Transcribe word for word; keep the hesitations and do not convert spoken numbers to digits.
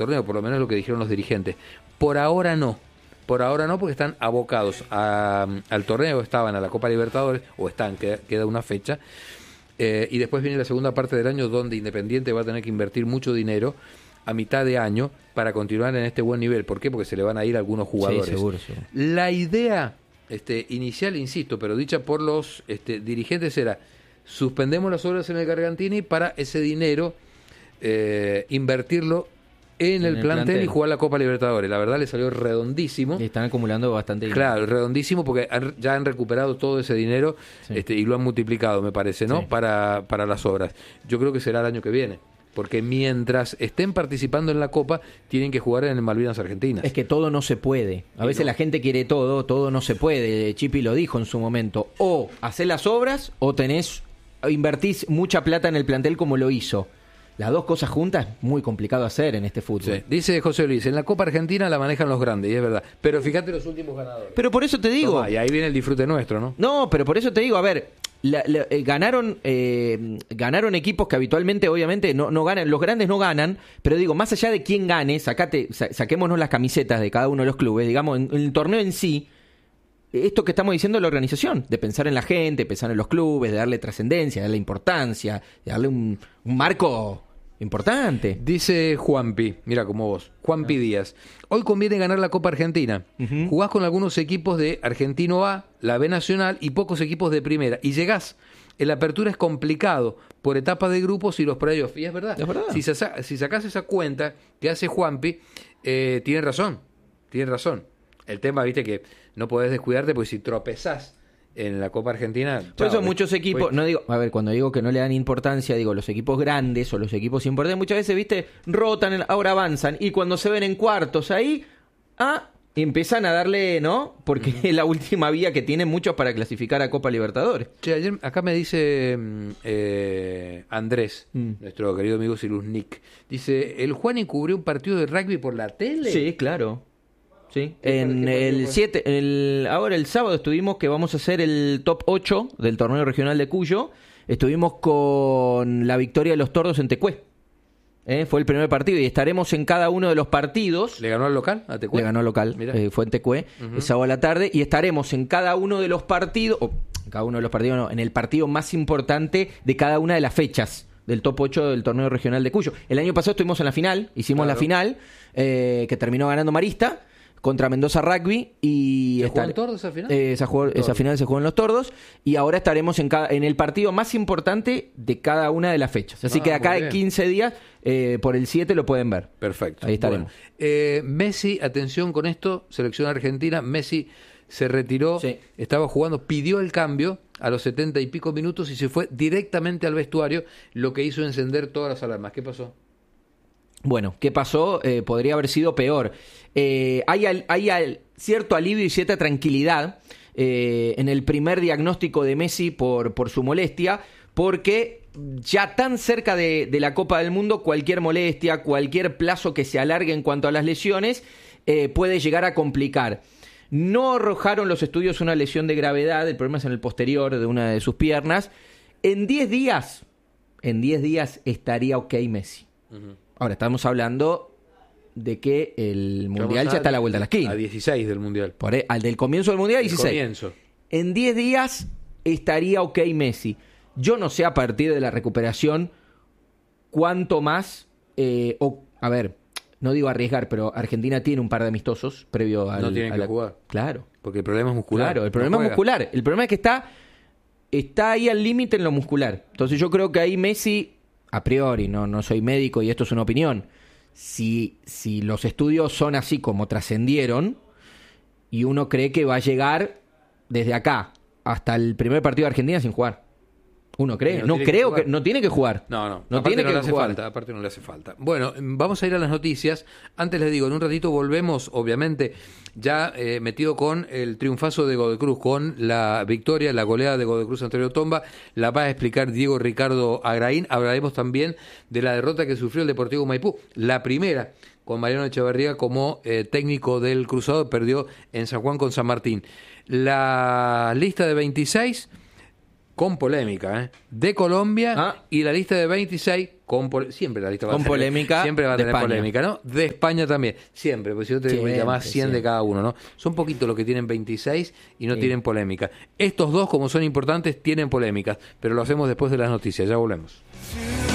torneo, por lo menos lo que dijeron los dirigentes. Por ahora no. Por ahora no, porque están abocados a, al torneo, estaban a la Copa Libertadores, o están, queda, queda una fecha. Eh, y después viene la segunda parte del año donde Independiente va a tener que invertir mucho dinero a mitad de año para continuar en este buen nivel. ¿Por qué? Porque se le van a ir algunos jugadores. Sí, seguro, seguro. La idea este, inicial, insisto, pero dicha por los este, dirigentes era: suspendemos las obras en el Gargantini para ese dinero eh, invertirlo en, en el, el plantel, plantel y jugar la Copa Libertadores. La verdad le salió redondísimo. Y están acumulando bastante dinero. Claro, redondísimo, porque han, ya han recuperado todo ese dinero sí. este, y lo han multiplicado, me parece, ¿no? Sí. Para, para las obras. Yo creo que será el año que viene. Porque mientras estén participando en la Copa, tienen que jugar en el Malvinas Argentinas. Es que todo no se puede. A y veces no. La gente quiere todo, todo no se puede. Chipi lo dijo en su momento. O hacés las obras o tenés, invertís mucha plata en el plantel como lo hizo. Las dos cosas juntas es muy complicado hacer en este fútbol. Sí. Dice José Luis, en la Copa Argentina la manejan los grandes, y es verdad. Pero fíjate los últimos ganadores. Pero por eso te digo... Toma, y ahí viene el disfrute nuestro, ¿no? No, pero por eso te digo, a ver, la, la, eh, ganaron eh, ganaron equipos que habitualmente, obviamente, no, no ganan. Los grandes no ganan, pero digo, más allá de quién gane, sacate, sa, saquémonos las camisetas de cada uno de los clubes, digamos, en, en el torneo en sí, esto que estamos diciendo de la organización, de pensar en la gente, pensar en los clubes, de darle trascendencia, de darle importancia, de darle un, un marco... importante. Dice Juanpi, mira como vos, Juanpi ah. Díaz, hoy conviene ganar la Copa Argentina. Uh-huh. Jugás con algunos equipos de Argentino A, la B Nacional y pocos equipos de primera. Y llegás. En la apertura es complicado por etapas de grupos y los playoffs. Y es verdad. Es verdad. Si, sa- si sacás esa cuenta que hace Juanpi, eh, tiene razón. Tiene razón. El tema, viste, que no podés descuidarte porque si tropezás en la Copa Argentina... Por eso muchos equipos, pues, no digo, a ver, cuando digo que no le dan importancia, digo, los equipos grandes o los equipos importantes, muchas veces, viste, rotan, ahora avanzan, y cuando se ven en cuartos ahí, ah, empiezan a darle, ¿no? Porque uh-huh. es la última vía que tienen muchos para clasificar a Copa Libertadores. Che, ayer acá me dice eh, Andrés, mm. nuestro querido amigo Siluznik, dice, ¿el Juan encubrió un partido de rugby por la tele? Sí, claro. Sí, en el siete, el, ahora el sábado estuvimos que vamos a hacer el top ocho del torneo regional de Cuyo. Estuvimos con la victoria de los Tordos en Tecué. ¿Eh? Fue el primer partido y estaremos en cada uno de los partidos. ¿Le ganó al local? ¿A Tecué? Le ganó al local, eh, fue en Tecué, uh-huh. el sábado a la tarde, y estaremos en cada uno de los partidos, o en cada uno de los partidos no, en el partido más importante de cada una de las fechas del top ocho del torneo regional de Cuyo. El año pasado estuvimos en la final, hicimos claro. la final, eh, que terminó ganando Marista, contra Mendoza Rugby y ¿Se está, jugó en Tordos esa final? Eh, esa, jugó, esa final se jugó en los Tordos y ahora estaremos en, cada, en el partido más importante de cada una de las fechas. Así ah, que acá en quince días, eh, por el siete lo pueden ver. Perfecto. Ahí estaremos. Bueno, eh, Messi, atención con esto, selección argentina, Messi se retiró, sí. estaba jugando, pidió el cambio a los setenta y pico minutos y se fue directamente al vestuario, lo que hizo encender todas las alarmas. ¿Qué pasó? Bueno, ¿qué pasó? Eh, podría haber sido peor. Eh, hay al, hay al, cierto alivio y cierta tranquilidad eh, en el primer diagnóstico de Messi por, por su molestia, porque ya tan cerca de, de la Copa del Mundo, cualquier molestia, cualquier plazo que se alargue en cuanto a las lesiones, eh, puede llegar a complicar. No arrojaron los estudios una lesión de gravedad, el problema es en el posterior de una de sus piernas. En diez días, en diez días estaría ok Messi. Uh-huh. Ahora, estamos hablando de que el Mundial ya está a la vuelta de la esquina. A dieciséis del Mundial. Por ahí, al del comienzo del Mundial, dieciséis. Comienzo. En diez días estaría ok Messi. Yo no sé a partir de la recuperación cuánto más... Eh, o, a ver, no digo arriesgar, pero Argentina tiene un par de amistosos previo al... No tiene que la, jugar. Claro. Porque el problema es muscular. Claro, el problema no es muscular. El problema es que está, está ahí al límite en lo muscular. Entonces yo creo que ahí Messi... A priori, no, no soy médico y esto es una opinión. Si, si los estudios son así como trascendieron y uno cree que va a llegar desde acá hasta el primer partido de Argentina sin jugar. Uno cree, no, no creo que, que no tiene que jugar. No, no, no aparte tiene no que le hace jugar. falta, aparte no le hace falta. Bueno, vamos a ir a las noticias. Antes les digo, en un ratito volvemos, obviamente, ya eh, metido con el triunfazo de Godoy Cruz, con la victoria, la goleada de Godoy Cruz ante Otomba. La va a explicar Diego Ricardo Agraín. Hablaremos también de la derrota que sufrió el Deportivo Maipú, la primera, con Mariano Echeverría como eh, técnico del Cruzado, perdió en San Juan con San Martín. La lista de veintiséis... con polémica, ¿eh? de Colombia, ah. y la lista de veintiséis con pol- siempre la lista va con a tener, polémica. siempre va a tener España. polémica, ¿no? De España también, siempre, porque si no te Siempre, llamás cien siempre. de cada uno, ¿no? Son poquitos los que tienen veintiséis y no Sí. tienen polémica. Estos dos, como son importantes, tienen polémicas, pero lo hacemos después de las noticias, ya volvemos.